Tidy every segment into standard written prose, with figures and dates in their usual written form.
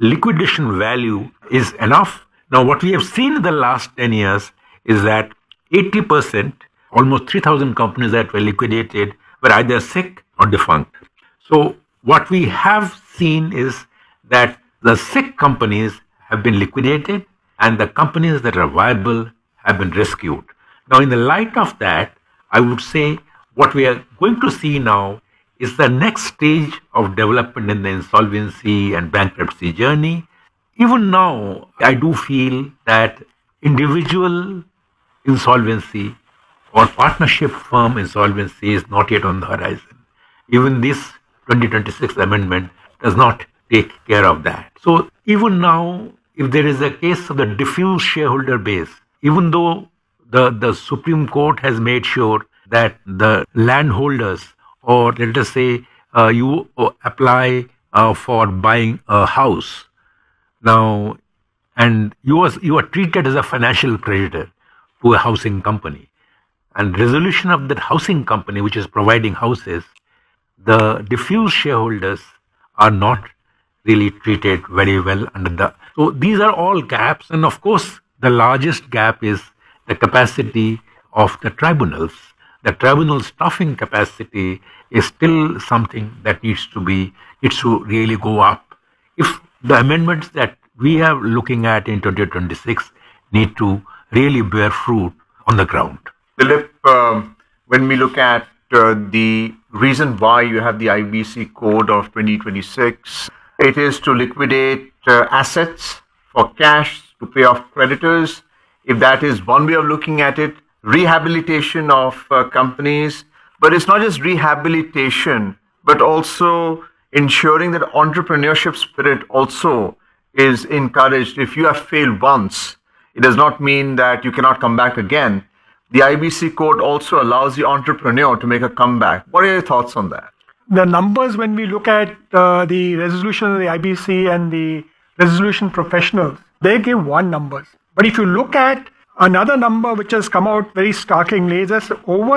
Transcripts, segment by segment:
liquidation value is enough. Now, what we have seen in the last 10 years is that 80%, almost 3,000 companies that were liquidated, were either sick or defunct. So, what we have seen is that the sick companies have been liquidated and the companies that are viable have been rescued. Now, in the light of that, I would say what we are going to see now is the next stage of development in the insolvency and bankruptcy journey. Even now, I do feel that individual insolvency or partnership firm insolvency is not yet on the horizon. Even this 2026 amendment does not take care of that. So even now, if there is a case of the diffuse shareholder base, even though the Supreme Court has made sure that the landholders, or let us say you apply for buying a house now, and you are treated as a financial creditor to a housing company, and resolution of that housing company which is providing houses, the diffuse shareholders are not really treated very well under the. So these are all gaps, and of course the largest gap is the capacity of the tribunals. The tribunal staffing capacity is still something that needs to really go up. If the amendments that we are looking at in 2026 need to really bear fruit on the ground. Dilip, when we look at the reason why you have the IBC code of 2026, it is to liquidate assets for cash to pay off creditors. If that is one way of looking at it, rehabilitation of companies, but it's not just rehabilitation, but also ensuring that entrepreneurship spirit also is encouraged. If you have failed once, it does not mean that you cannot come back again. The IBC code also allows the entrepreneur to make a comeback. What are your thoughts on that? The numbers, when we look at the resolution of the IBC and the resolution professionals, they give one numbers. But if you look at another number which has come out very startlingly, there's over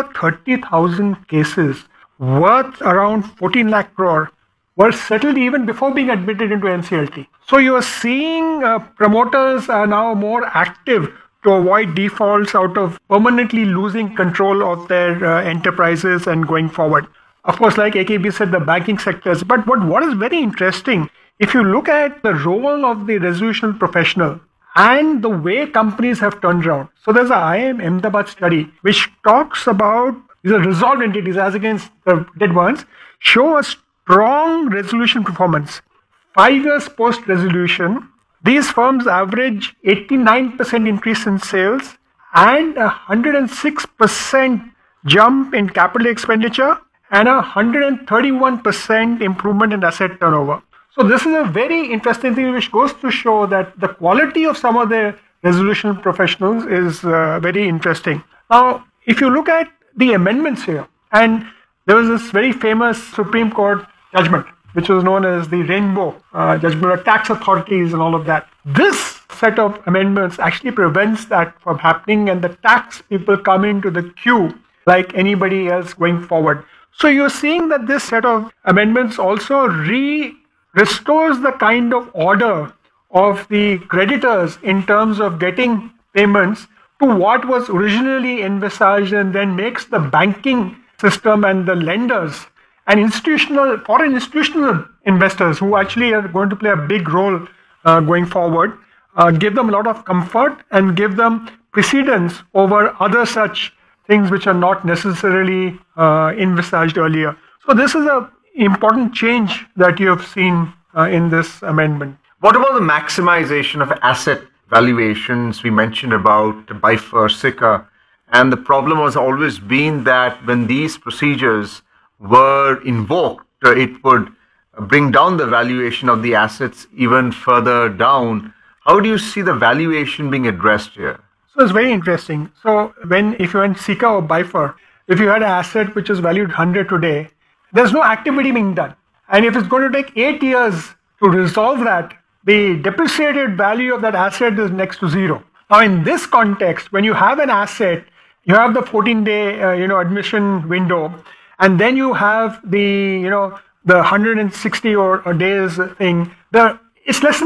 30,000 cases worth around 14 lakh crore were settled even before being admitted into NCLT. So you are seeing promoters are now more active to avoid defaults out of permanently losing control of their enterprises and going forward. Of course, like AKB said, the banking sectors. But what is very interesting, if you look at the role of the resolution professional and the way companies have turned around. So there's an IIM Ahmedabad study which talks about the resolved entities as against the dead ones, show a strong resolution performance. 5 years post-resolution, these firms average 89% increase in sales and 106% jump in capital expenditure and 131% improvement in asset turnover. So this is a very interesting thing which goes to show that the quality of some of the resolution professionals is very interesting. Now, if you look at the amendments here, and there was this very famous Supreme Court judgment, which was known as the Rainbow judgment of tax authorities and all of that. This set of amendments actually prevents that from happening, and the tax people come into the queue like anybody else going forward. So you're seeing that this set of amendments also restores the kind of order of the creditors in terms of getting payments to what was originally envisaged, and then makes the banking system and the lenders and foreign institutional investors who actually are going to play a big role going forward, give them a lot of comfort and give them precedence over other such things which are not necessarily envisaged earlier. So this is an important change that you have seen in this amendment. What about the maximization of asset valuations? We mentioned about BIFR, SICA, and the problem has always been that when these procedures were invoked, it would bring down the valuation of the assets even further down. How do you see the valuation being addressed here? So it's very interesting. So if you went SICA or BIFR, if you had an asset which is valued 100 today, there's no activity being done. And if it's going to take 8 years to resolve that, the depreciated value of that asset is next to zero. Now, in this context, when you have an asset, you have the 14-day admission window, and then you have the 160 or days thing. It's less than